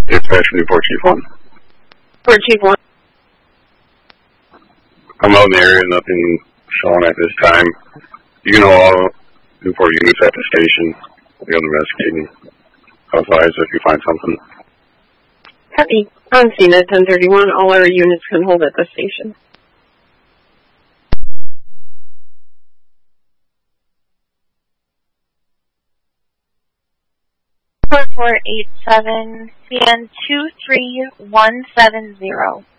Dispatch from Newport Chief 1. Newport Chief 1. I'm out in the area, nothing showing at this time. You can know all Newport units at the station. We'll be investigating. Otherwise, if you find something. Copy. On scene at 1031. All our units can hold at the station. 4487 CN 23170.